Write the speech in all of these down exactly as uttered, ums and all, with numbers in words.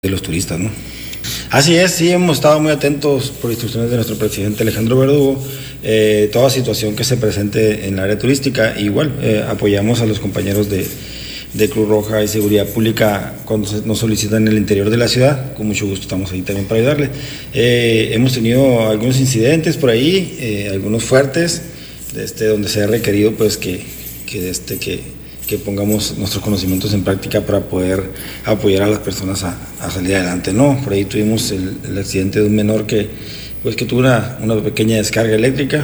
de los turistas, ¿no? Así es, sí, hemos estado muy atentos por instrucciones de nuestro presidente Alejandro Verdugo, eh, toda situación que se presente en la área turística. Igual eh, apoyamos a los compañeros de, de Cruz Roja y Seguridad Pública cuando nos solicitan en el interior de la ciudad. Con mucho gusto estamos ahí también para ayudarle. Eh, hemos tenido algunos incidentes por ahí, eh, algunos fuertes, este, donde se ha requerido pues que, que, este, que que pongamos nuestros conocimientos en práctica para poder apoyar a las personas a, a salir adelante, ¿no? Por ahí tuvimos el, el accidente de un menor que, pues, que tuvo una, una pequeña descarga eléctrica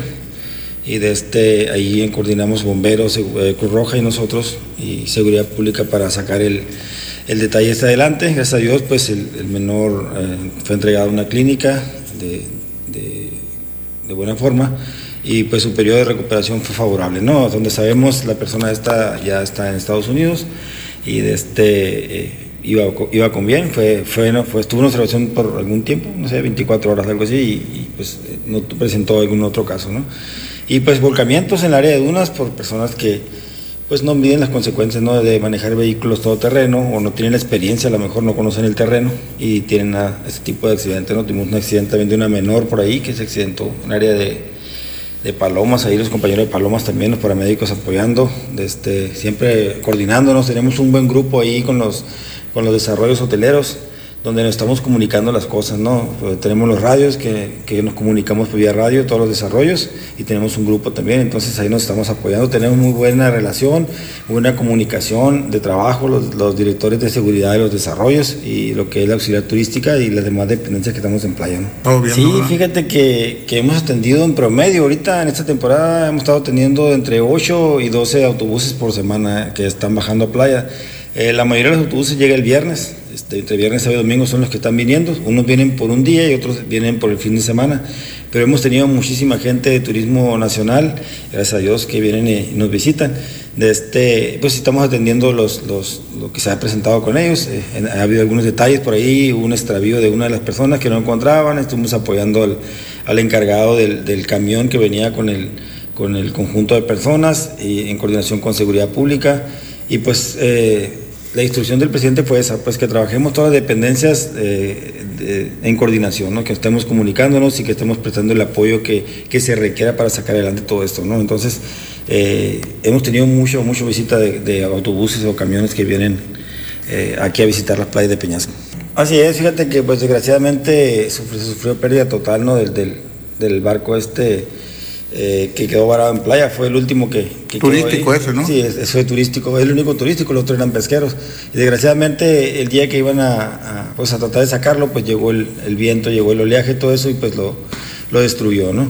y de este, ahí coordinamos bomberos, eh, Cruz Roja y nosotros y Seguridad Pública para sacar el, el detalle este adelante. Gracias a Dios, pues el, el menor eh, fue entregado a una clínica de, de, de buena forma. Y pues su periodo de recuperación fue favorable, ¿no? Donde sabemos la persona esta ya está en Estados Unidos y de este eh, iba, iba con bien, fue, fue, no, fue, estuvo en observación por algún tiempo, no sé, veinticuatro horas, algo así, y, y pues no presentó algún otro caso, ¿no? Y pues volcamientos en el área de dunas por personas que pues no miden las consecuencias, ¿no?, de manejar vehículos todoterreno o no tienen la experiencia, a lo mejor no conocen el terreno y tienen a, este tipo de accidentes, ¿no? Tuvimos un accidente también de una menor por ahí que se accidentó en el área de de Palomas, ahí los compañeros de Palomas también, los paramédicos apoyando, este, siempre coordinándonos. Tenemos un buen grupo ahí con los, con los desarrollos hoteleros, donde nos estamos comunicando las cosas, ¿no? Pues tenemos los radios que, que nos comunicamos por vía radio, todos los desarrollos, y tenemos un grupo también, entonces ahí nos estamos apoyando. Tenemos muy buena relación, buena comunicación de trabajo, los, los directores de seguridad de los desarrollos y lo que es la auxiliar turística y las demás dependencias que estamos en playa, ¿no? Todo bien, sí, ¿no? Fíjate que, que hemos atendido en promedio, ahorita en esta temporada hemos estado atendiendo entre ocho y doce autobuses por semana que están bajando a playa. Eh, la mayoría de los autobuses llega el viernes, este, entre viernes, sábado y domingo son los que están viniendo. Unos vienen por un día y otros vienen por el fin de semana. Pero hemos tenido muchísima gente de turismo nacional, gracias a Dios, que vienen y nos visitan. De este, pues estamos atendiendo los, los, lo que se ha presentado con ellos. Eh, ha habido algunos detalles por ahí, hubo un extravío de una de las personas que no encontraban. Estuvimos apoyando al, al encargado del, del camión que venía con el, con el conjunto de personas y en coordinación con Seguridad Pública. Y pues eh, la instrucción del presidente fue esa, pues que trabajemos todas las dependencias eh, de, en coordinación, ¿no? Que estemos comunicándonos y que estemos prestando el apoyo que, que se requiera para sacar adelante todo esto, ¿no? Entonces, eh, hemos tenido mucho, mucho visita de, de autobuses o camiones que vienen eh, aquí a visitar las playas de Peñasco. Así es, fíjate que pues desgraciadamente sufrió, sufrió pérdida total, ¿no? del, del, del barco este Eh, que quedó varado en playa, fue el último que, que turístico ese, ¿no? Sí, eso fue turístico, es el único turístico, los otros eran pesqueros. Y desgraciadamente el día que iban a, a, pues a tratar de sacarlo, pues llegó el, el viento, llegó el oleaje, todo eso y pues lo, lo destruyó, ¿no?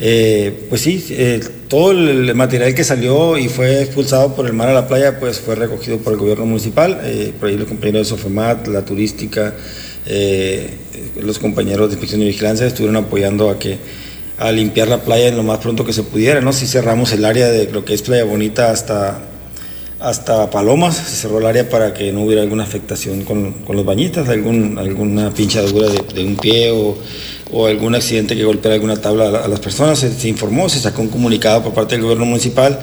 Eh, pues sí, eh, todo el material que salió y fue expulsado por el mar a la playa, pues fue recogido por el gobierno municipal, eh, por ahí los compañeros de Sofemat, la turística, eh, los compañeros de inspección y vigilancia estuvieron apoyando a que a limpiar la playa en lo más pronto que se pudiera, ¿no? Si cerramos el área de lo que es Playa Bonita hasta, hasta Palomas, se cerró el área para que no hubiera alguna afectación con, con los bañistas, algún, alguna pinchadura de, de un pie o, o algún accidente que golpeara alguna tabla a, la, a las personas. Se, se informó, se sacó un comunicado por parte del gobierno municipal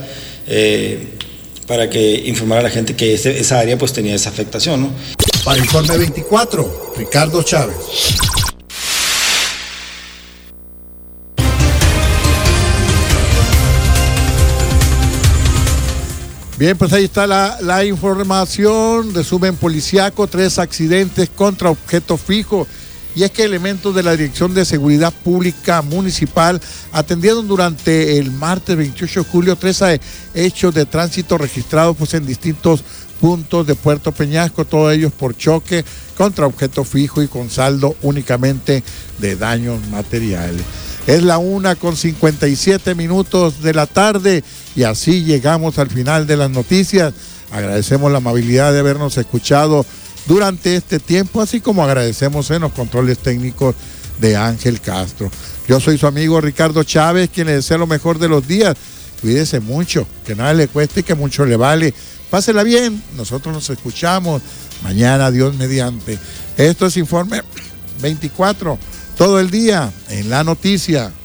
eh, para que informara a la gente que ese, esa área pues tenía esa afectación, ¿no? Para Informe veinticuatro, Ricardo Chávez. Bien, pues ahí está la, la información, resumen policiaco, tres accidentes contra objeto fijo. Y es que elementos de la Dirección de Seguridad Pública Municipal atendieron durante el martes veintiocho de julio tres hechos de tránsito registrados pues, en distintos puntos de Puerto Peñasco, todos ellos por choque contra objeto fijo y con saldo únicamente de daños materiales. Es la una con cincuenta y siete minutos de la tarde y así llegamos al final de las noticias. Agradecemos la amabilidad de habernos escuchado durante este tiempo, así como agradecemos en los controles técnicos de Ángel Castro. Yo soy su amigo Ricardo Chávez, quien le desea lo mejor de los días. Cuídese mucho, que nada le cueste y que mucho le vale. Pásela bien, nosotros nos escuchamos mañana, Dios mediante. Esto es Informe veinticuatro. Todo el día en la noticia.